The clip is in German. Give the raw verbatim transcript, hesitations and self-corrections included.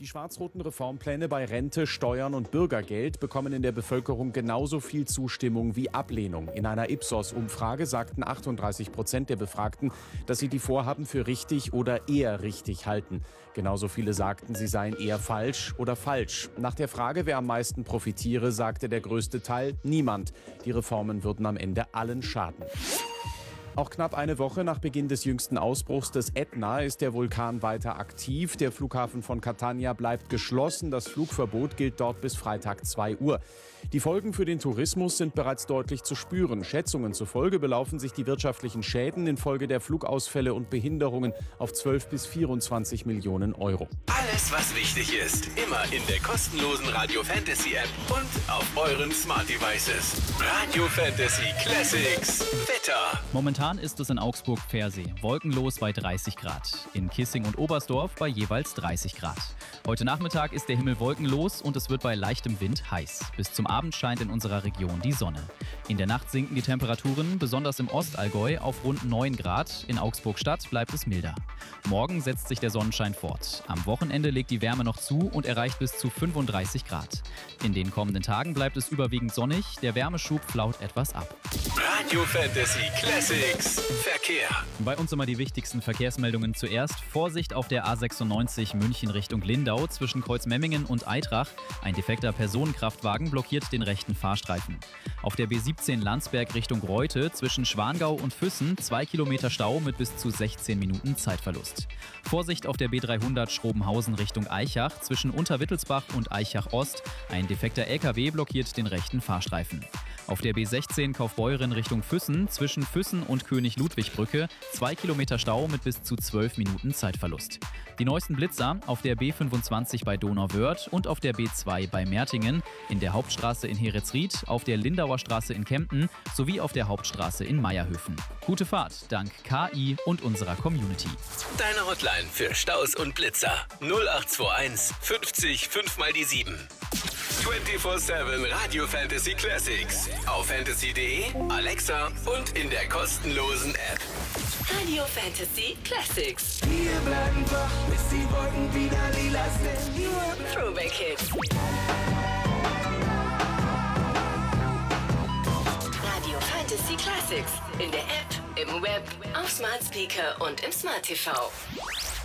Die schwarz-roten Reformpläne bei Rente, Steuern und Bürgergeld bekommen in der Bevölkerung genauso viel Zustimmung wie Ablehnung. In einer Ipsos-Umfrage sagten achtunddreißig Prozent der Befragten, dass sie die Vorhaben für richtig oder eher richtig halten. Genauso viele sagten, sie seien eher falsch oder falsch. Nach der Frage, wer am meisten profitiere, sagte der größte Teil niemand. Die Reformen würden am Ende allen schaden. Auch knapp eine Woche nach Beginn des jüngsten Ausbruchs des Ätna ist der Vulkan weiter aktiv. Der Flughafen von Catania bleibt geschlossen. Das Flugverbot gilt dort bis Freitag zwei Uhr. Die Folgen für den Tourismus sind bereits deutlich zu spüren. Schätzungen zufolge belaufen sich die wirtschaftlichen Schäden infolge der Flugausfälle und Behinderungen auf zwölf bis vierundzwanzig Millionen Euro. Alles, was wichtig ist, immer in der kostenlosen Radio Fantasy App und auf euren Smart Devices. Radio Fantasy Classics. Wetter. Momentan ist es in Augsburg-Pfersee wolkenlos bei dreißig Grad. In Kissing und Oberstdorf bei jeweils dreißig Grad. Heute Nachmittag ist der Himmel wolkenlos und es wird bei leichtem Wind heiß. Bis zum Abend scheint in unserer Region die Sonne. In der Nacht sinken die Temperaturen, besonders im Ostallgäu, auf rund neun Grad. In Augsburg-Stadt bleibt es milder. Morgen setzt sich der Sonnenschein fort. Am Wochenende legt die Wärme noch zu und erreicht bis zu fünfunddreißig Grad. In den kommenden Tagen bleibt es überwiegend sonnig. Der Wärmeschub flaut etwas ab. Radio Fantasy Classics. Verkehr. Bei uns immer die wichtigsten Verkehrsmeldungen zuerst. Vorsicht auf der A sechsundneunzig München Richtung Lindau zwischen Kreuzmemmingen und Aitrach. Ein defekter Personenkraftwagen blockiert den rechten Fahrstreifen. Auf der B siebzehn Landsberg Richtung Reute zwischen Schwangau und Füssen zwei Kilometer Stau mit bis zu sechzehn Minuten Zeitverlust. Vorsicht auf der B dreihundert Schrobenhausen Richtung Aichach zwischen Unterwittelsbach und Aichach Ost. Ein defekter L K W blockiert den rechten Fahrstreifen. Auf der B sechzehn Kaufbeuren Richtung Füssen zwischen Füssen und König-Ludwig-Brücke zwei Kilometer Stau mit bis zu zwölf Minuten Zeitverlust. Die neuesten Blitzer auf der B fünfundzwanzig bei Donauwörth und auf der B zwei bei Mertingen, in der Hauptstraße in Heretsried, auf der Lindauer Straße in Kempten sowie auf der Hauptstraße in Meierhöfen. Gute Fahrt dank K I und unserer Community. Deine Hotline für Staus und Blitzer null acht zwei eins fünfzig fünf mal die sieben. vierundzwanzig sieben Radio Fantasy Classics. Auf fantasy punkt de, Alexa und in der kostenlosen App. Radio Fantasy Classics. Wir bleiben wach, bis die Wolken wieder lila sind. Throwback Hits. Radio Fantasy Classics. In der App, im Web, auf Smart Speaker und im Smart T V.